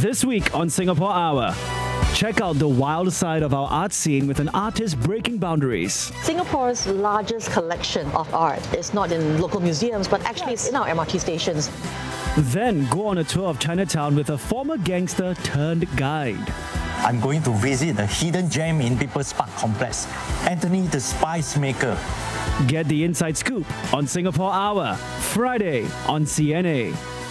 This week on Singapore Hour, check out the wild side of our art scene with an artist breaking boundaries. Singapore's largest collection of art is not in local museums, but actually it's in our MRT stations. Then go on a tour of Chinatown with a former gangster turned guide. I'm going to visit the hidden gem in People's Park Complex, Anthony the Spice Maker. Get the inside scoop on Singapore Hour, Friday on CNA.